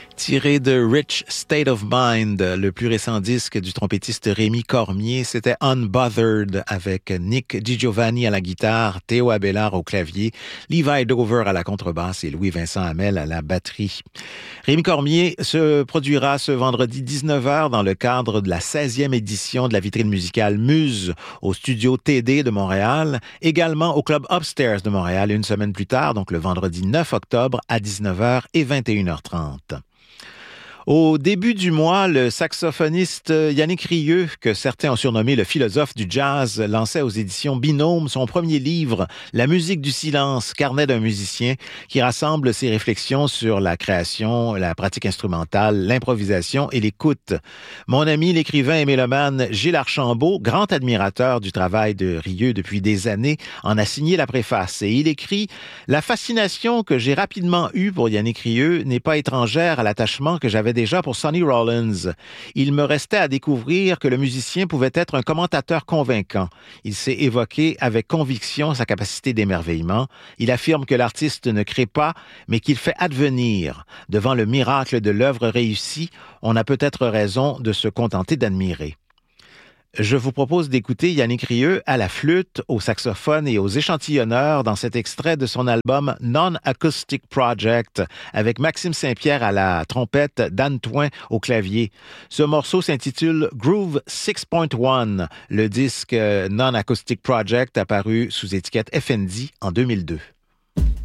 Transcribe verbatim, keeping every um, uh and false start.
Tiré de Rich State of Mind, le plus récent disque du trompettiste Rémi Cormier, c'était Unbothered avec Nick DiGiovanni à la guitare, Théo Abellard au clavier, Levi Dover à la contrebasse et Louis-Vincent Hamel à la batterie. Rémi Cormier se produira ce vendredi dix-neuf heures dans le cadre de la seizième édition de la vitrine musicale Muse au studio T D de Montréal, également au club Upstairs de Montréal une semaine plus tard, donc le vendredi neuf octobre à dix-neuf heures et vingt et une heures trente. Au début du mois, le saxophoniste Yannick Rieu, que certains ont surnommé le philosophe du jazz, lançait aux éditions Binôme son premier livre, La musique du silence, carnet d'un musicien, qui rassemble ses réflexions sur la création, la pratique instrumentale, l'improvisation et l'écoute. Mon ami l'écrivain et mélomane Gilles Archambault, grand admirateur du travail de Rieu depuis des années, en a signé la préface et il écrit « La fascination que j'ai rapidement eue pour Yannick Rieu n'est pas étrangère à l'attachement que j'avais déjà pour Sonny Rollins. Il me restait à découvrir que le musicien pouvait être un commentateur convaincant. Il sait évoquer avec conviction sa capacité d'émerveillement. Il affirme que l'artiste ne crée pas, mais qu'il fait advenir. Devant le miracle de l'œuvre réussie, on a peut-être raison de se contenter d'admirer. » Je vous propose d'écouter Yannick Rieu à la flûte, au saxophone et aux échantillonneurs dans cet extrait de son album Non-Acoustic Project avec Maxime Saint-Pierre à la trompette, Dan Toin au clavier. Ce morceau s'intitule Groove six point un. Le disque Non-Acoustic Project apparu sous étiquette F N D en deux mille deux.